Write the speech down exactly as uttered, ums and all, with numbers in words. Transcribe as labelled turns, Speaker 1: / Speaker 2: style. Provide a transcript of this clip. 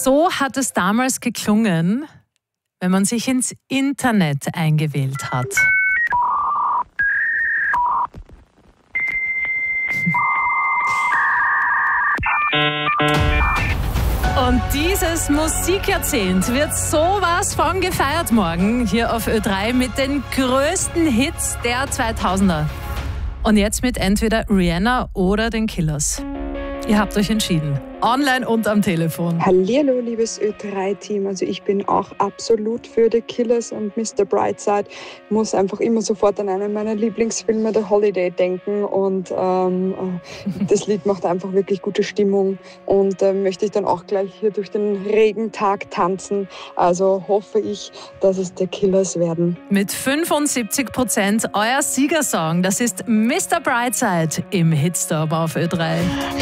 Speaker 1: So hat es damals geklungen, wenn man sich ins Internet eingewählt hat. Und dieses Musikjahrzehnt wird sowas von gefeiert morgen hier auf Ö drei mit den größten Hits der zweitausender. Und jetzt mit entweder Rihanna oder den Killers. Ihr habt euch entschieden. Online und am Telefon.
Speaker 2: Hallihallo, liebes Ö drei Team. Also ich bin auch absolut für The Killers und Mister Brightside. Ich muss einfach immer sofort an einen meiner Lieblingsfilme, The Holiday, denken. Und ähm, das Lied macht einfach wirklich gute Stimmung. Und äh, möchte ich dann auch gleich hier durch den Regentag tanzen. Also hoffe ich, dass es The Killers werden.
Speaker 1: Mit fünfundsiebzig Prozent euer Siegersong. Das ist Mister Brightside im Hitstop auf Ö drei.